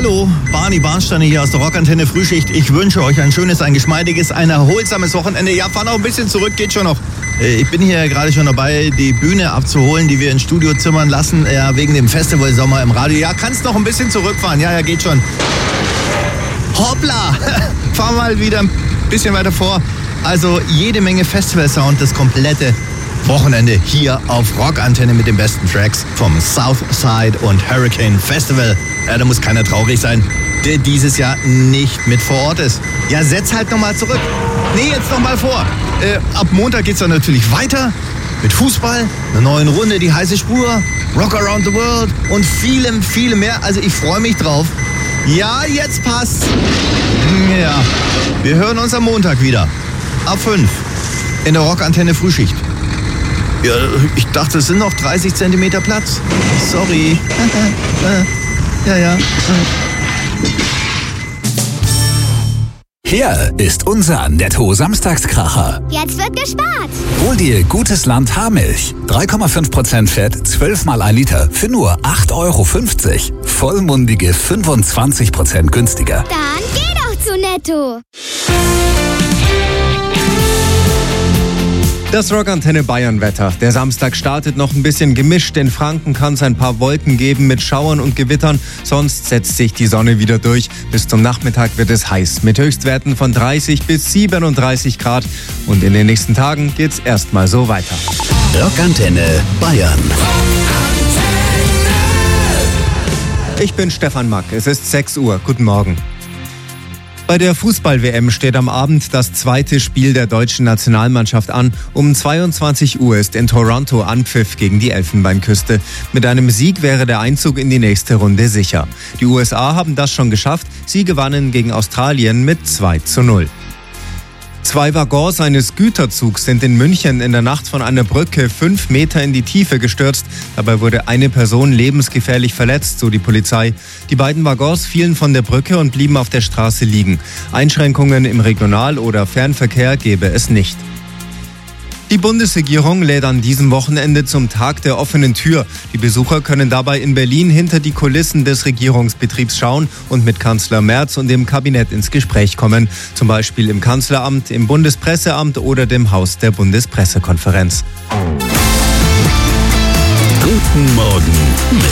Hallo, Barney Barnsteiner hier aus der Rockantenne Frühschicht. Ich wünsche euch ein schönes, ein geschmeidiges, ein erholsames Wochenende. Ja, fahr noch ein bisschen zurück, geht schon noch. Ich bin hier gerade schon dabei, die Bühne abzuholen, die wir ins Studio zimmern lassen, ja, wegen dem Festival Sommer im Radio. Ja, kannst noch ein bisschen zurückfahren, ja, geht schon. Hoppla, fahr mal wieder ein bisschen weiter vor. Also jede Menge Festival-Sound, das komplette Wochenende hier auf Rockantenne mit den besten Tracks vom Southside und Hurricane Festival. Ja, da muss keiner traurig sein, der dieses Jahr nicht mit vor Ort ist. Ja, setz halt nochmal zurück. Nee, jetzt nochmal vor. Ab Montag geht's dann natürlich weiter mit Fußball, einer neuen Runde, die heiße Spur, Rock Around the World und vielem, vielem mehr. Also ich freue mich drauf. Ja, jetzt passt's. Ja, wir hören uns am Montag wieder. Ab 5 in der Rockantenne Frühschicht. Ja, ich dachte, es sind noch 30 Zentimeter Platz. Sorry. Ja. Hier ist unser Netto-Samstagskracher. Jetzt wird gespart. Hol dir gutes Land Haarmilch. 3,5% Fett, 12 mal 1 Liter für nur 8,50 €. Vollmundige 25% günstiger. Dann geh doch zu Netto. Das Rockantenne Bayern-Wetter. Der Samstag startet noch ein bisschen gemischt. In Franken kann es ein paar Wolken geben mit Schauern und Gewittern. Sonst setzt sich die Sonne wieder durch. Bis zum Nachmittag wird es heiß mit Höchstwerten von 30 bis 37 Grad. Und in den nächsten Tagen geht's erstmal so weiter. Rockantenne Bayern. Ich bin Stefan Mack. Es ist 6 Uhr. Guten Morgen. Bei der Fußball-WM steht am Abend das zweite Spiel der deutschen Nationalmannschaft an. Um 22 Uhr ist in Toronto Anpfiff gegen die Elfenbeinküste. Mit einem Sieg wäre der Einzug in die nächste Runde sicher. Die USA haben das schon geschafft. Sie gewannen gegen Australien mit 2:0. 2 Waggons eines Güterzugs sind in München in der Nacht von einer Brücke 5 Meter in die Tiefe gestürzt. Dabei wurde eine Person lebensgefährlich verletzt, so die Polizei. Die beiden Waggons fielen von der Brücke und blieben auf der Straße liegen. Einschränkungen im Regional- oder Fernverkehr gäbe es nicht. Die Bundesregierung lädt an diesem Wochenende zum Tag der offenen Tür. Die Besucher können dabei in Berlin hinter die Kulissen des Regierungsbetriebs schauen und mit Kanzler Merz und dem Kabinett ins Gespräch kommen. Zum Beispiel im Kanzleramt, im Bundespresseamt oder dem Haus der Bundespressekonferenz. Guten Morgen.